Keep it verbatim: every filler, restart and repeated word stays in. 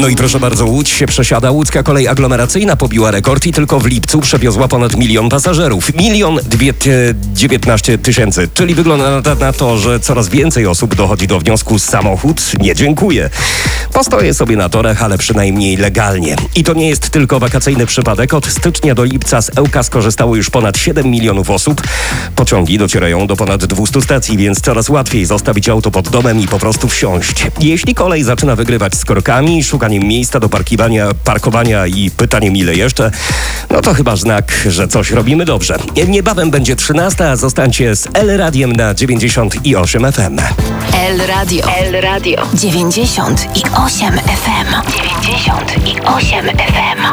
No i proszę bardzo, Łódź się przesiada. Łódzka kolej aglomeracyjna pobiła rekord i tylko w lipcu przewiozła ponad milion pasażerów. Milion dziewiętnaście tysięcy. Czyli wygląda na, na to, że coraz więcej osób dochodzi do wniosku: samochód nie dziękuję. Postoję sobie na torach, ale przynajmniej legalnie. I to nie jest tylko wakacyjny przypadek. Od stycznia do lipca z Ełka skorzystało już ponad siedem milionów osób. Pociągi docierają do ponad dwieście stacji, więc coraz łatwiej zostawić auto pod domem i po prostu wsiąść. Jeśli kolej zaczyna wygrywać z korkami, szukaniem miejsca do parkowania, parkowania i pytaniem ile jeszcze, no to chyba znak, że coś robimy dobrze. Niebawem będzie trzynasta, a zostańcie z L Radiem na dziewięćdziesiąt osiem F M. L Radio. L Radio. dziewięćdziesiąt osiem F M. dziewięćdziesiąt osiem F M.